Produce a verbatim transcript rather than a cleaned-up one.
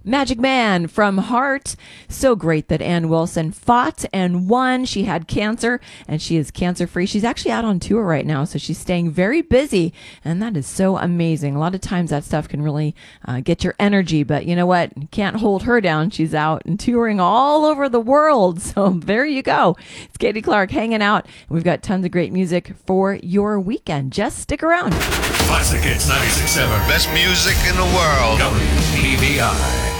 Magic Man from Heart. So great that Ann Wilson fought and won. She had cancer and she is cancer free. She's actually out on tour right now, so she's staying very busy, and that is so amazing. A lot of times that stuff can really uh, get your energy, but you know what? You can't hold her down. She's out and touring all over the world. So there you go. It's Katie Clark hanging out. We've got tons of great music for your weekend. Just stick around. Classic Hits ninety-six point seven. Best music in the world. W B V I.